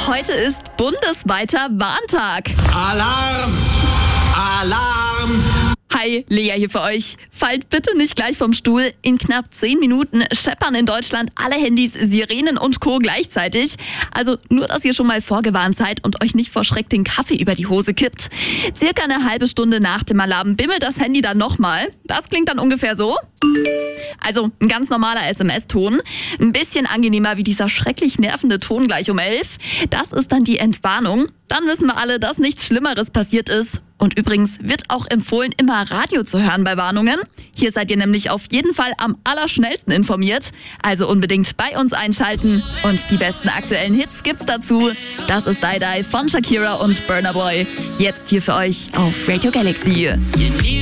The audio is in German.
Heute ist bundesweiter Warntag. Alarm! Alarm! Hi, Lea hier für euch. Fallt bitte nicht gleich vom Stuhl. In knapp 10 Minuten scheppern in Deutschland alle Handys, Sirenen und Co. gleichzeitig. Also nur, dass ihr schon mal vorgewarnt seid und euch nicht vor Schreck den Kaffee über die Hose kippt. Circa eine halbe Stunde nach dem Alarm bimmelt das Handy dann nochmal. Das klingt dann ungefähr so. Also ein ganz normaler SMS-Ton. Ein bisschen angenehmer wie dieser schrecklich nervende Ton gleich um 11. Das ist dann die Entwarnung. Dann wissen wir alle, dass nichts Schlimmeres passiert ist. Und übrigens wird auch empfohlen, immer Radio zu hören bei Warnungen. Hier seid ihr nämlich auf jeden Fall am allerschnellsten informiert. Also unbedingt bei uns einschalten. Und die besten aktuellen Hits gibt's dazu. Das ist Die Die von Shakira und Burna Boy. Jetzt hier für euch auf Radio Galaxy.